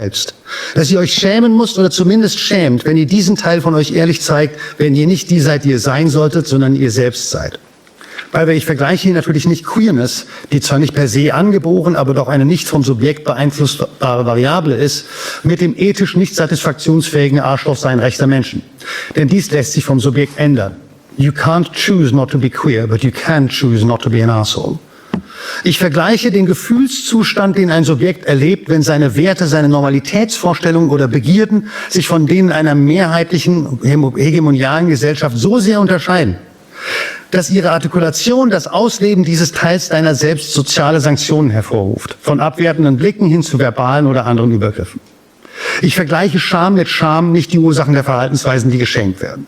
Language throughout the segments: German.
selbst. Dass ihr euch schämen müsst oder zumindest schämt, wenn ihr diesen Teil von euch ehrlich zeigt, wenn ihr nicht die seid, die ihr sein solltet, sondern ihr selbst seid. Weil ich vergleiche hier natürlich nicht Queerness, die zwar nicht per se angeboren, aber doch eine nicht vom Subjekt beeinflussbare Variable ist, mit dem ethisch nicht satisfaktionsfähigen Arschlochsein rechter Menschen. Denn dies lässt sich vom Subjekt ändern. You can't choose not to be queer, but you can choose not to be an asshole. Ich vergleiche den Gefühlszustand, den ein Subjekt erlebt, wenn seine Werte, seine Normalitätsvorstellungen oder Begierden sich von denen einer mehrheitlichen, hegemonialen Gesellschaft so sehr unterscheiden, dass ihre Artikulation das Ausleben dieses Teils deiner selbst soziale Sanktionen hervorruft, von abwertenden Blicken hin zu verbalen oder anderen Übergriffen. Ich vergleiche Scham mit Scham, nicht die Ursachen der Verhaltensweisen, die geschenkt werden.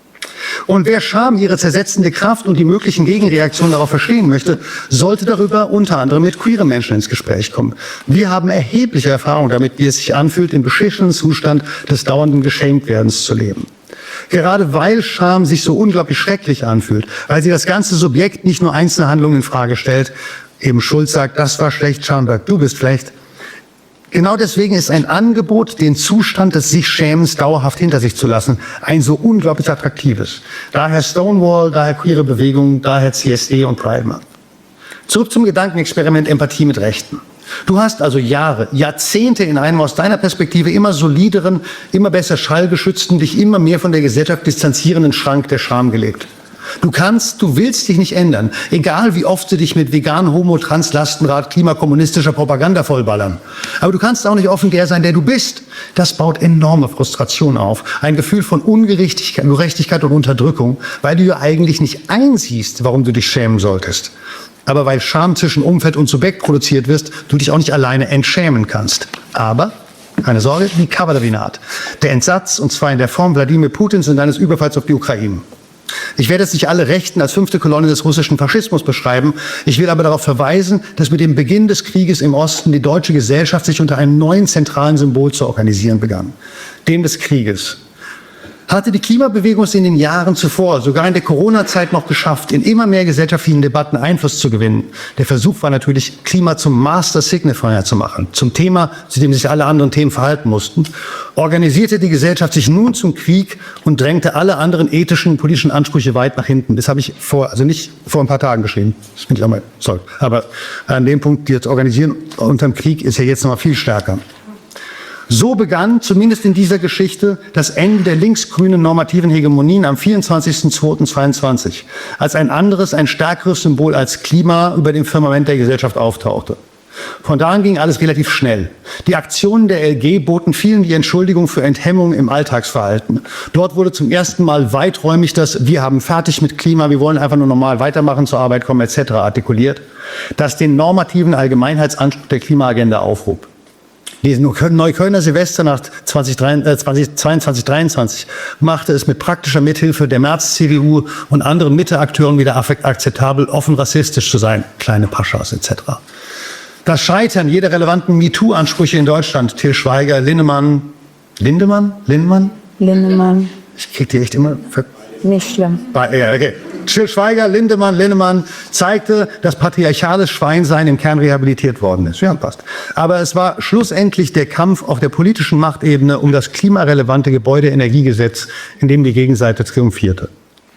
Und wer Scham, ihre zersetzende Kraft und die möglichen Gegenreaktionen darauf verstehen möchte, sollte darüber unter anderem mit queeren Menschen ins Gespräch kommen. Wir haben erhebliche Erfahrung damit, wie es sich anfühlt, im beschissenen Zustand des dauernden Geschämtwerdens zu leben. Gerade weil Scham sich so unglaublich schrecklich anfühlt, weil sie das ganze Subjekt nicht nur einzelne Handlungen in Frage stellt, eben Schulz sagt, das war schlecht, Schamberg, du bist schlecht. Genau deswegen ist ein Angebot, den Zustand des Sich-Schämens dauerhaft hinter sich zu lassen, ein so unglaublich attraktives. Daher Stonewall, daher queere Bewegung, daher CSD und Pride Month. Zurück zum Gedankenexperiment Empathie mit Rechten. Du hast also Jahre, Jahrzehnte in einem aus deiner Perspektive immer solideren, immer besser schallgeschützten, dich immer mehr von der Gesellschaft distanzierenden Schrank der Scham gelebt. Du willst dich nicht ändern, egal wie oft sie dich mit vegan, Homo, Trans, Lastenrad, klimakommunistischer Propaganda vollballern. Aber du kannst auch nicht offen der sein, der du bist. Das baut enorme Frustration auf. Ein Gefühl von Ungerechtigkeit und Unterdrückung, weil du ja eigentlich nicht einsiehst, warum du dich schämen solltest. Aber weil Scham zwischen Umfeld und Subjekt produziert wirst, du dich auch nicht alleine entschämen kannst. Aber, keine Sorge, die Kavallerie-Naht. Der Entsatz, und zwar in der Form Wladimir Putins und eines Überfalls auf die Ukraine. Ich werde jetzt nicht alle Rechten als 5. Kolonne des russischen Faschismus beschreiben. Ich will aber darauf verweisen, dass mit dem Beginn des Krieges im Osten die deutsche Gesellschaft sich unter einem neuen zentralen Symbol zu organisieren begann. Dem des Krieges. Hatte die Klimabewegung es in den Jahren zuvor, sogar in der Corona-Zeit noch geschafft, in immer mehr gesellschaftlichen Debatten Einfluss zu gewinnen. Der Versuch war natürlich, Klima zum Master Signifier zu machen, zum Thema, zu dem sich alle anderen Themen verhalten mussten, organisierte die Gesellschaft sich nun zum Krieg und drängte alle anderen ethischen und politischen Ansprüche weit nach hinten. Das habe ich nicht vor ein paar Tagen geschrieben. Das finde ich auch mal, sorry. Aber an dem Punkt, jetzt organisieren unterm Krieg, ist ja jetzt noch mal viel stärker. So begann, zumindest in dieser Geschichte, das Ende der linksgrünen normativen Hegemonien am 24.02.22, als ein anderes, ein stärkeres Symbol als Klima über dem Firmament der Gesellschaft auftauchte. Von da an ging alles relativ schnell. Die Aktionen der LG boten vielen die Entschuldigung für Enthemmung im Alltagsverhalten. Dort wurde zum ersten Mal weiträumig das „Wir haben fertig mit Klima, wir wollen einfach nur normal weitermachen, zur Arbeit kommen" etc. artikuliert, das den normativen Allgemeinheitsanspruch der Klimaagenda aufhob. Die Neuköllner Silvester nach 2022 machte es mit praktischer Mithilfe der Merz-CDU und anderen Mitte-Akteuren wieder akzeptabel, offen rassistisch zu sein. Kleine Paschas etc. Das Scheitern jeder relevanten MeToo-Ansprüche in Deutschland, Til Schweiger, Lindemann. Ich krieg die echt immer... Nicht schlimm. Okay. Til Schweiger, Lindemann zeigte, dass patriarchales Schweinsein im Kern rehabilitiert worden ist. Ja, passt. Aber es war schlussendlich der Kampf auf der politischen Machtebene um das klimarelevante Gebäudeenergiegesetz, in dem die Gegenseite triumphierte.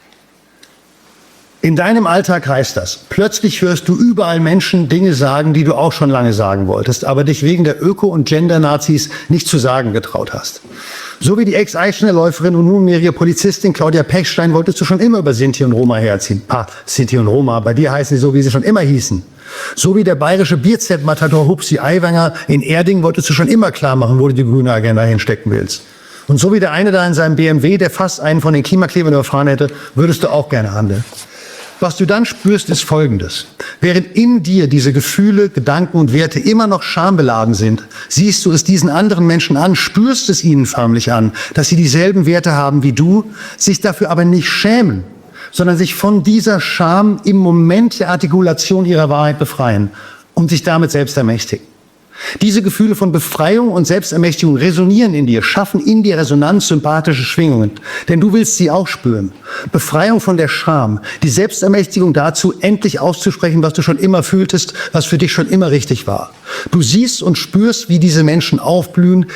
In deinem Alltag heißt das, plötzlich hörst du überall Menschen Dinge sagen, die du auch schon lange sagen wolltest, aber dich wegen der Öko- und Gender-Nazis nicht zu sagen getraut hast. So wie die Ex-Eisschnellläuferin und nunmehrige Polizistin Claudia Pechstein wolltest du schon immer über Sinti und Roma herziehen. Sinti und Roma, bei dir heißen sie so, wie sie schon immer hießen. So wie der bayerische Bierzelt-Matador Hupsi Aiwanger in Erding wolltest du schon immer klar machen, wo du die grüne Agenda hinstecken willst. Und so wie der eine da in seinem BMW, der fast einen von den Klimaklebern überfahren hätte, würdest du auch gerne handeln. Was du dann spürst, ist Folgendes. Während in dir diese Gefühle, Gedanken und Werte immer noch schambeladen sind, siehst du es diesen anderen Menschen an, spürst es ihnen förmlich an, dass sie dieselben Werte haben wie du, sich dafür aber nicht schämen, sondern sich von dieser Scham im Moment der Artikulation ihrer Wahrheit befreien und sich damit selbst ermächtigen. Diese Gefühle von Befreiung und Selbstermächtigung resonieren in dir, schaffen in dir resonanz-sympathische Schwingungen. Denn du willst sie auch spüren. Befreiung von der Scham, die Selbstermächtigung dazu, endlich auszusprechen, was du schon immer fühltest, was für dich schon immer richtig war. Du siehst und spürst, wie diese Menschen aufblühen,